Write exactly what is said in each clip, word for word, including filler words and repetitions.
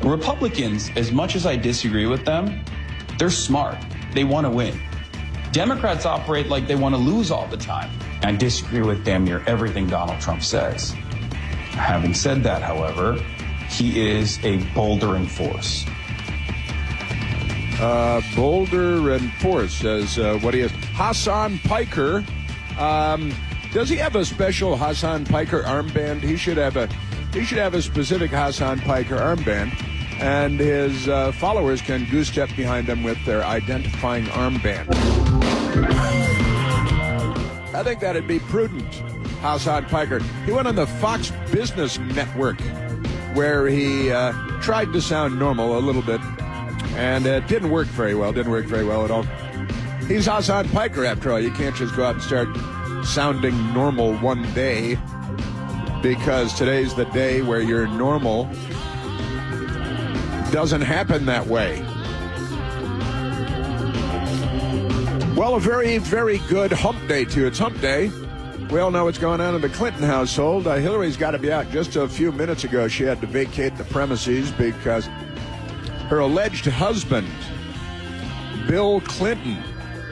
Republicans, as much as I disagree with them, they're smart. They want to win. Democrats operate like they want to lose all the time. I disagree with damn near everything Donald Trump says. Having said that, however, he is a bouldering force. Uh, boulder and force says uh, what he is. Hassan Piker. Um, does he have a special Hassan Piker armband? He should have a. He should have a specific Hassan Piker armband, and his uh, followers can goose step behind him with their identifying armband. I think that'd be prudent. Hassan Piker. He went on the Fox Business Network, where he uh, tried to sound normal a little bit, and it didn't work very well. Didn't work very well at all. He's Hassan Piker, after all. You can't just go out and start sounding normal one day, because today's the day where your normal doesn't happen that way. Well, a very, very good hump day, too. It's hump day. We all know what's going on in the Clinton household. Uh, Hillary's got to be out. Just a few minutes ago, she had to vacate the premises because her alleged husband, Bill Clinton,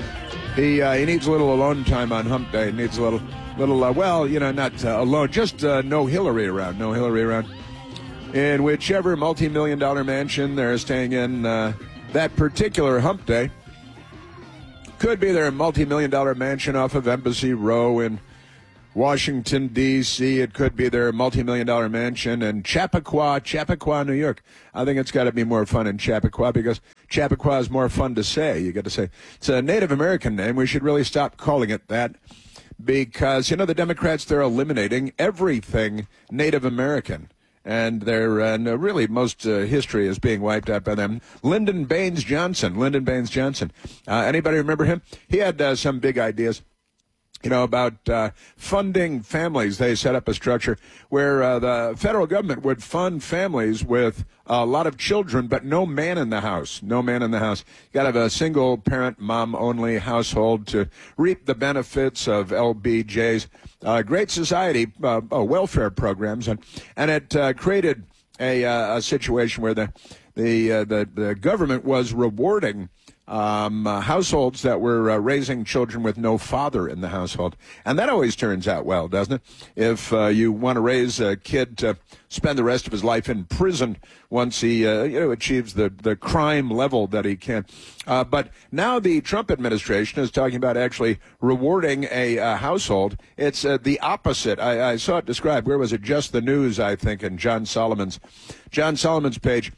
he uh, he needs a little alone time on hump day. He needs a little, little uh, well, you know, not uh, alone, just uh, no Hillary around, no Hillary around. In whichever multi-million dollar mansion they're staying in uh, that particular hump day. Could be their multi-million dollar mansion off of Embassy Row in Washington, D C It could be their multi-million dollar mansion in Chappaqua, Chappaqua, New York. I think it's got to be more fun in Chappaqua because Chappaqua is more fun to say. You got to say it's a Native American name. We should really stop calling it that because, you know, the Democrats, they're eliminating everything Native American. And they're uh, no, really most uh, history is being wiped out by them. Lyndon Baines Johnson, Lyndon Baines Johnson. Uh, anybody remember him? He had uh, some big ideas. You know, about uh, funding families. They set up a structure where uh, the federal government would fund families with a lot of children, but no man in the house. No man in the house. You got to have a single-parent, mom-only household to reap the benefits of L B J's uh, Great Society uh, uh, welfare programs, and and it uh, created a, uh, a situation where the the, uh, the the government was rewarding Um, uh, households that were uh, raising children with no father in the household. And that always turns out well, doesn't it? If uh, you want to raise a kid to spend the rest of his life in prison once he uh, you know, achieves the, the crime level that he can. Uh, but now the Trump administration is talking about actually rewarding a uh, household. It's uh, the opposite. I, I saw it described. Where was it? Just the News, I think, in John Solomon's, John Solomon's page.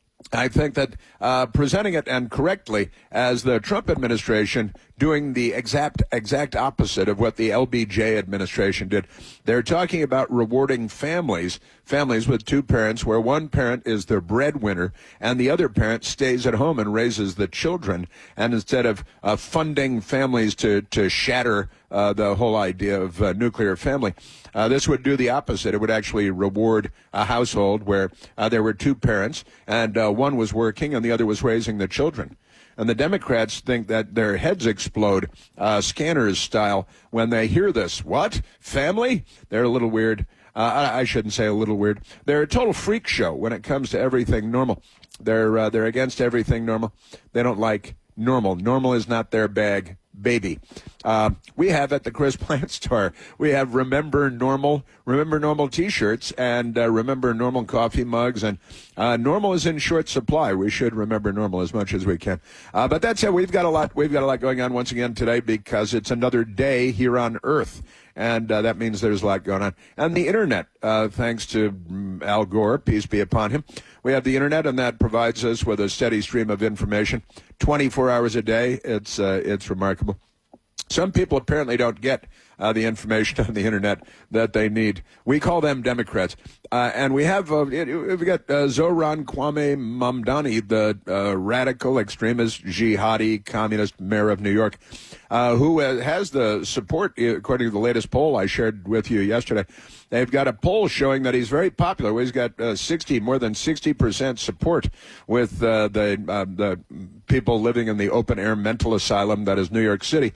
I think that uh, presenting it and correctly as the Trump administration doing the exact exact opposite of what the L B J administration did. They're talking about rewarding families, families with two parents where one parent is the breadwinner and the other parent stays at home and raises the children. And instead of uh, funding families to, to shatter uh, the whole idea of uh, nuclear family, Uh, this would do the opposite. It would actually reward a household where uh, there were two parents and uh, one was working and the other was raising the children. And the Democrats think that their heads explode, uh, Scanners style, when they hear this. What? Family? They're a little weird. Uh, I, I shouldn't say a little weird. They're a total freak show when it comes to everything normal. They're uh, they're against everything normal. They don't like normal. Normal is not their bag. Baby. Uh, we have at the Chris Plant store, we have Remember Normal, Remember Normal T-shirts and uh, Remember Normal coffee mugs. And uh, normal is in short supply. We should remember normal as much as we can. Uh, but that's it. We've got a lot. We've got a lot going on once again today because it's another day here on Earth. And uh, that means there's a lot going on. And the Internet, uh, thanks to um, Al Gore, peace be upon him. We have the Internet, and that provides us with a steady stream of information twenty-four hours a day. It's uh, it's remarkable. Some people apparently don't get uh, the information on the Internet that they need. We call them Democrats. Uh, and we have uh, we've got uh, Zohran Kwame Mamdani, the uh, radical extremist, jihadi, communist mayor of New York, uh, who uh, has the support, according to the latest poll I shared with you yesterday. They've got a poll showing that he's very popular. He's got uh, sixty, more than sixty percent support with uh, the uh, the people living in the open-air mental asylum that is New York City.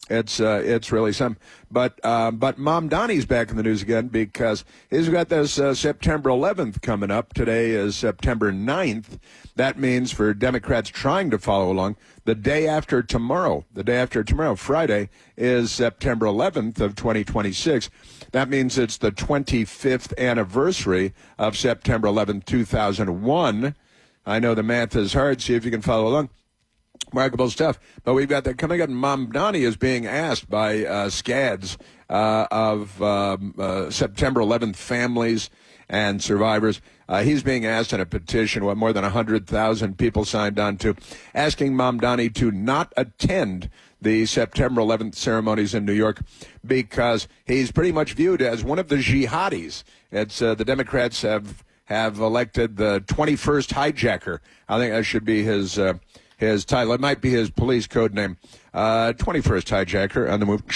It's uh, it's really something. But uh, but Mom Donnie's back in the news again because he's got this uh, September eleventh coming up. Today is September ninth. That means for Democrats trying to follow along, the day after tomorrow, the day after tomorrow, Friday, is September eleventh of twenty twenty-six. That means it's the twenty-fifth anniversary of September eleventh, two thousand one. I know the math is hard. See if you can follow along. Remarkable stuff. But we've got that coming up. Mom Donnie is being asked by uh, SCADS uh, of um, uh, September eleventh families and survivors. Uh, he's being asked in a petition, what more than one hundred thousand people signed on to, asking Mom Donnie to not attend the September eleventh ceremonies in New York because he's pretty much viewed as one of the jihadis. It's uh, the Democrats have have elected the twenty-first hijacker. I think that should be his uh, his title. It might be his police code name. Uh, twenty-first hijacker on the move.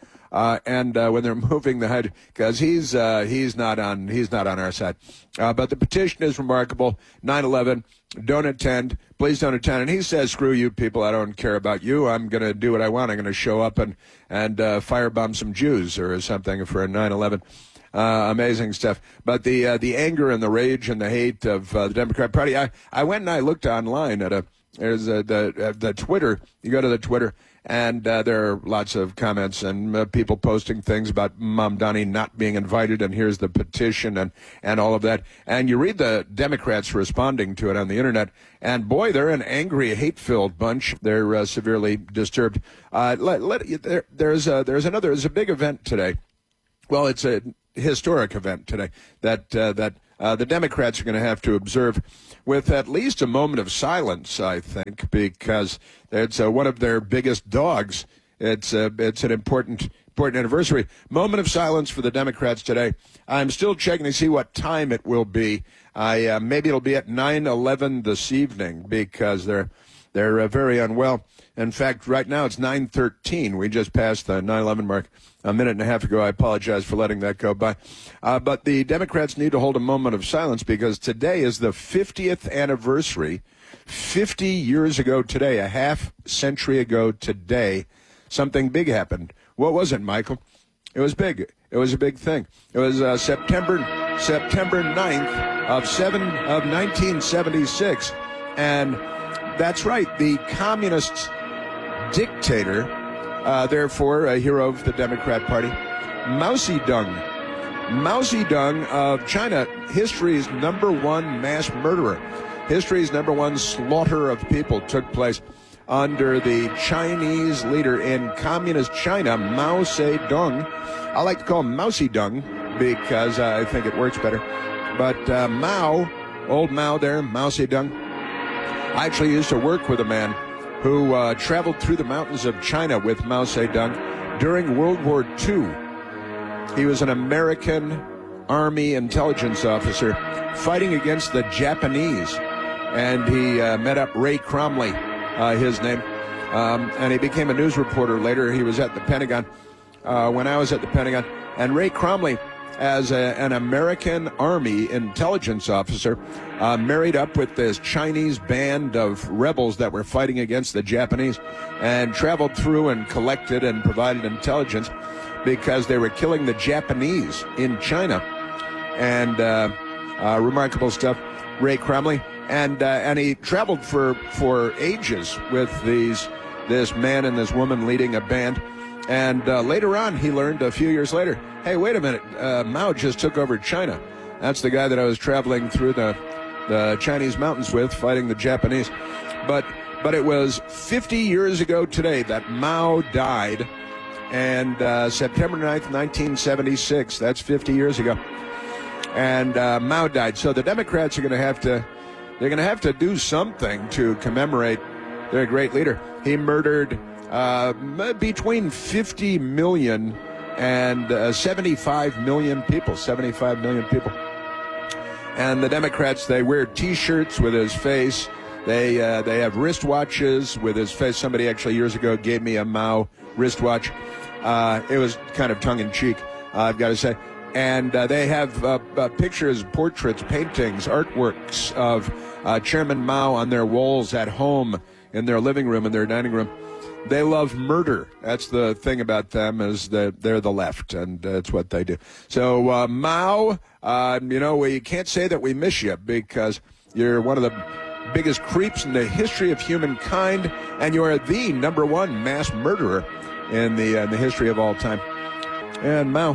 Uh, and uh, when they're moving the hijacking, because he's uh, he's not on he's not on our side. Uh, but the petition is remarkable. nine eleven, don't attend. Please don't attend. And he says, "Screw you, people. I don't care about you. I'm going to do what I want. I'm going to show up and and uh, firebomb some Jews or something for nine eleven." Uh, amazing stuff. But the uh, the anger and the rage and the hate of uh, the Democrat Party. I, I went and I looked online at a there's a, the uh, the Twitter. You go to the Twitter. And uh, there are lots of comments and uh, people posting things about Mom Donnie not being invited, and here's the petition and, and all of that. And you read the Democrats responding to it on the Internet, and boy, they're an angry, hate-filled bunch. They're uh, severely disturbed. Uh, let, let, there, there's, a, there's another, there's a big event today. Well, it's a historic event today that uh, that uh, the Democrats are going to have to observe with at least a moment of silence, I think, because it's uh, one of their biggest dogs. It's uh, it's an important important anniversary. Moment of silence for the Democrats today. I'm still checking to see what time it will be. I uh, maybe it'll be at nine eleven this evening because they're they're uh, very unwell. In fact, right now it's nine thirteen. We just passed the nine eleven mark a minute and a half ago. I apologize for letting that go by. Uh, but the Democrats need to hold a moment of silence because today is the fiftieth anniversary. fifty years ago today, a half century ago today, something big happened. What was it, Michael? It was big. It was a big thing. It was uh, September September ninth of seven of nineteen seventy-six, and that's right, the communist dictator, uh, therefore a hero of the Democrat Party, Mao Zedong. Mao Zedong of China, history's number one mass murderer. History's number one slaughter of people took place under the Chinese leader in communist China, Mao Zedong. I like to call him Mao Zedong because uh, I think it works better. But uh, Mao, old Mao there, Mao Zedong, I actually used to work with a man who uh, traveled through the mountains of China with Mao Zedong during World War Two. He was an American Army intelligence officer fighting against the Japanese. And he uh, met up Ray Cromley, uh, his name, um, and he became a news reporter later. He was at the Pentagon uh, when I was at the Pentagon. And Ray Cromley, as a, an American Army intelligence officer, uh, married up with this Chinese band of rebels that were fighting against the Japanese and traveled through and collected and provided intelligence because they were killing the Japanese in China. And uh, uh, remarkable stuff. Ray Cromley. And uh, and he traveled for, for ages with these this man and this woman leading a band. And uh, later on, he learned a few years later, hey, wait a minute, uh, Mao just took over China. That's the guy that I was traveling through the the Chinese mountains with, fighting the Japanese. But but it was fifty years ago today that Mao died, and uh, September ninth, nineteen seventy-six. That's fifty years ago. And uh, Mao died. So the Democrats are going to have to they're going to have to do something to commemorate their great leader. He murdered uh, between fifty million and uh, seventy-five million people, seventy-five million people. And the Democrats, they wear T-shirts with his face. They uh, they have wristwatches with his face. Somebody actually years ago gave me a Mao wristwatch. Uh, it was kind of tongue-in-cheek, uh, I've got to say. And uh, they have uh, uh, pictures, portraits, paintings, artworks of uh, Chairman Mao on their walls at home, in their living room, in their dining room. They love murder. That's the thing about them, is that they're the left, and that's what they do. So, uh, Mao, uh, you know, we can't say that we miss you, because you're one of the biggest creeps in the history of humankind, and you are the number one mass murderer in the uh, in the history of all time. And Mao.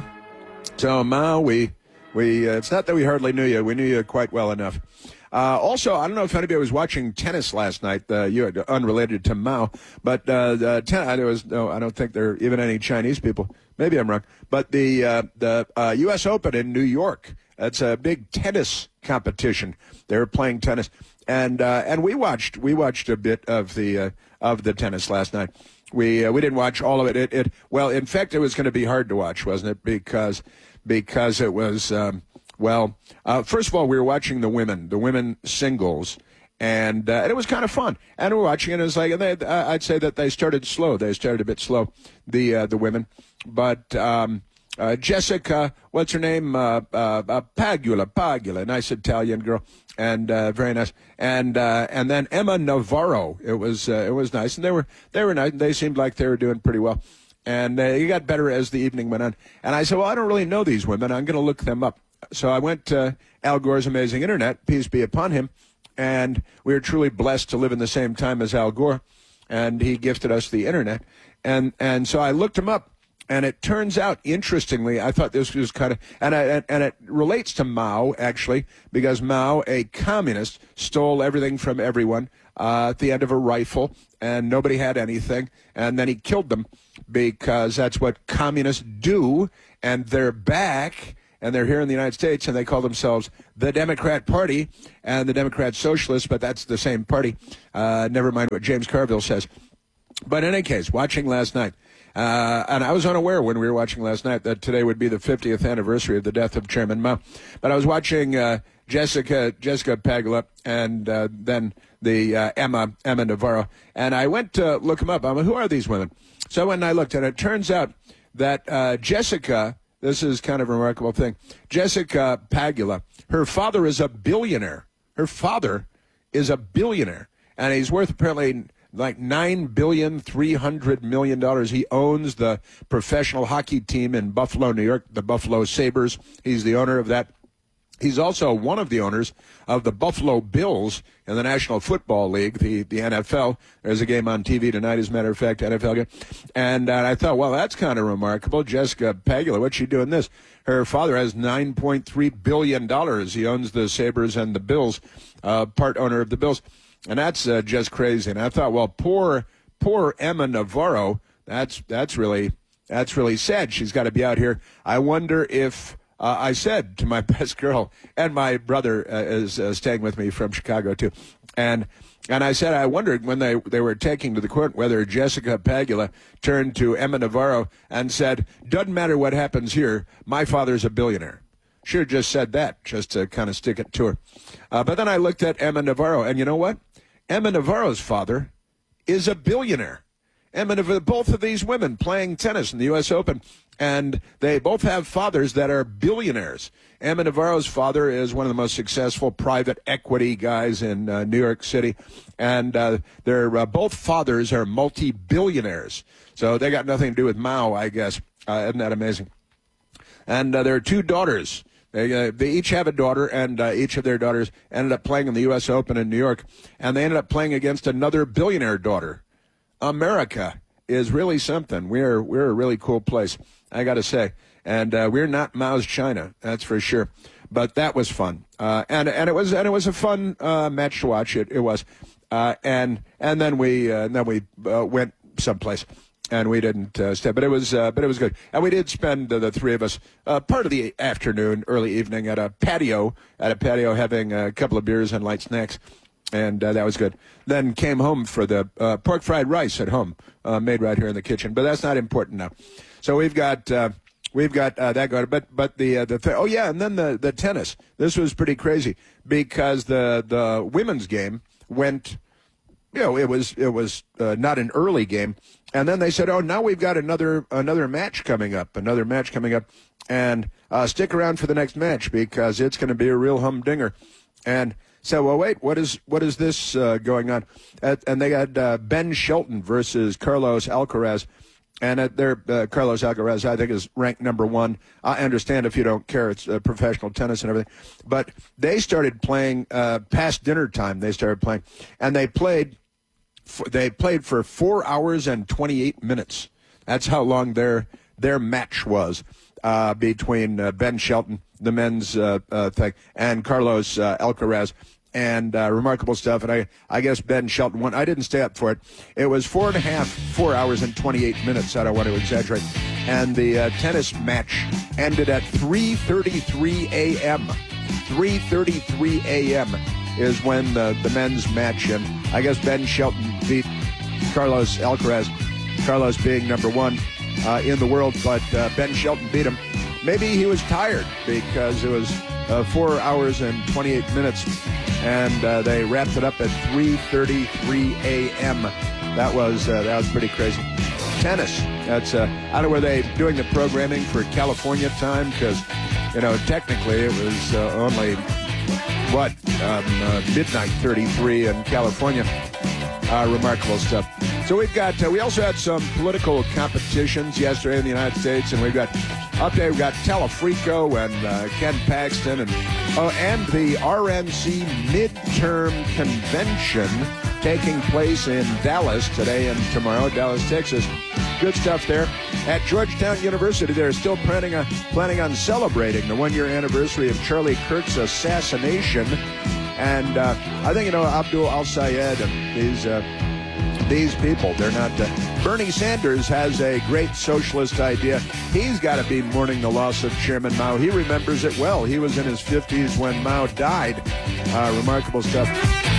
So, Mao, we, we uh, it's not that we hardly knew you. We knew you quite well enough. Uh, also, I don't know if anybody was watching tennis last night, uh, you had, unrelated to Mao, but uh, the ten, there was no, I don't think there are even any Chinese people. Maybe I'm wrong. But the uh, the uh, U S Open in New York, it's a big tennis competition. They were playing tennis, and uh, and we watched we watched a bit of the uh, of the tennis last night. We uh, we didn't watch all of it. It, it well, in fact, it was going to be hard to watch, wasn't it? Because because it was. Um, Well, uh, first of all, we were watching the women, the women singles, and, uh, and it was kind of fun. And we were watching it, and it was like, and they, uh, I'd say that they started slow. They started a bit slow, the uh, the women. But um, uh, Jessica, what's her name? Uh, uh, uh, Pagula, Pagula, nice Italian girl, and uh, very nice. And uh, and then Emma Navarro. It was uh, it was nice, and they were they were nice. And they seemed like they were doing pretty well. And uh, it got better as the evening went on. And I said, well, I don't really know these women. I'm going to look them up. So I went to Al Gore's Amazing Internet, peace be upon him, and we are truly blessed to live in the same time as Al Gore, and he gifted us the Internet. And and so I looked him up, and it turns out, interestingly, I thought this was kind of, and, I, and it relates to Mao, actually, because Mao, a communist, stole everything from everyone uh, at the end of a rifle, and nobody had anything, and then he killed them, because that's what communists do, and they're back. And they're here in the United States, and they call themselves the Democrat Party and the Democrat Socialists, but that's the same party. Uh, never mind what James Carville says. But in any case, watching last night, uh, and I was unaware when we were watching last night that today would be the fiftieth anniversary of the death of Chairman Mao. But I was watching uh, Jessica Jessica Pagula and uh, then the uh, Emma Emma Navarro, and I went to look them up. I'm like, who are these women? So when I looked, and it turns out that uh, Jessica. This is kind of a remarkable thing. Jessica Pagula, her father is a billionaire. Her father is a billionaire, and he's worth apparently like nine billion three hundred million dollars. He owns the professional hockey team in Buffalo, New York, the Buffalo Sabres. He's the owner of that. He's also one of the owners of the Buffalo Bills in the National Football League, the, the N F L. There's a game on T V tonight, as a matter of fact, N F L game. And uh, I thought, well, that's kind of remarkable. Jessica Pagula, what's she doing this? Her father has nine point three billion dollars. He owns the Sabres and the Bills, uh, part owner of the Bills. And that's uh, just crazy. And I thought, well, poor, poor Emma Navarro, that's, that's really, that's really sad. She's got to be out here. I wonder if... Uh, I said to my best girl, and my brother uh, is uh, staying with me from Chicago, too, and and I said I wondered when they, they were taking to the court whether Jessica Pagula turned to Emma Navarro and said, doesn't matter what happens here, my father's a billionaire. Should have just said that, just to kind of stick it to her. Uh, but then I looked at Emma Navarro, and you know what? Emma Navarro's father is a billionaire. Emma Navarro, both of these women playing tennis in the U S Open, and they both have fathers that are billionaires. Emma Navarro's father is one of the most successful private equity guys in uh, New York City, and uh, their uh, both fathers are multi-billionaires. So they got nothing to do with Mao, I guess. Uh, isn't that amazing? And uh, there are two daughters. They, uh, they each have a daughter, and uh, each of their daughters ended up playing in the U S Open in New York, and they ended up playing against another billionaire daughter. America is really something. We're we're a really cool place, I got to say. And uh, we're not Mao's China, that's for sure. But that was fun, uh, and and it was and it was a fun uh, match to watch. It it was, uh, and and then we uh, and then we uh, went someplace, and we didn't uh, stay. But it was uh, but it was good, and we did spend uh, the three of us uh, part of the afternoon, early evening at a patio at a patio having a couple of beers and light snacks. And uh, that was good. Then came home for the uh, pork fried rice at home, uh, made right here in the kitchen. But that's not important now. So we've got uh, we've got uh, that going. But but the uh, the th- oh yeah, and then the, the tennis. This was pretty crazy because the the women's game went. You know, it was it was uh, not an early game, and then they said, oh, now we've got another another match coming up, another match coming up, and uh, stick around for the next match because it's going to be a real humdinger. And so, well, wait, what is what is this uh, going on? Uh, and they got uh, Ben Shelton versus Carlos Alcaraz. And uh, they're, uh, Carlos Alcaraz, I think, is ranked number one. I understand if you don't care, it's uh, professional tennis and everything. But they started playing uh, past dinner time. They started playing, and they played. For, they played for four hours and twenty-eight minutes. That's how long their their match was uh, between uh, Ben Shelton, the men's uh, uh, thing, and Carlos uh, Alcaraz. And uh, remarkable stuff. And I, I guess Ben Shelton won. I didn't stay up for it. It was four and a half, four hours and twenty-eight minutes. I don't want to exaggerate. And the uh, tennis match ended at three thirty-three a.m. three thirty-three a.m. is when the, the men's match. And I guess Ben Shelton beat Carlos Alcaraz, Carlos being number one uh, in the world. But uh, Ben Shelton beat him. Maybe he was tired because it was uh, four hours and twenty-eight minutes. And uh, they wrapped it up at three thirty-three a.m. That was uh, that was pretty crazy. Tennis. That's uh, I don't know, were they doing the programming for California time? Because, you know, technically it was uh, only, what, um, uh, midnight thirty-three in California. Uh, remarkable stuff. So we've got, uh, we also had some political competitions yesterday in the United States, and we've got, up there we've got Telefrico and uh, Ken Paxton, and uh, and the R N C midterm convention taking place in Dallas today and tomorrow, Dallas, Texas. Good stuff there. At Georgetown University, they're still planning on, planning on celebrating the one-year anniversary of Charlie Kirk's assassination. And uh, I think, you know, Abdul al-Sayed and these uh, these people, they're not... Uh, Bernie Sanders has a great socialist idea. He's got to be mourning the loss of Chairman Mao. He remembers it well. He was in his fifties when Mao died. Uh, remarkable stuff.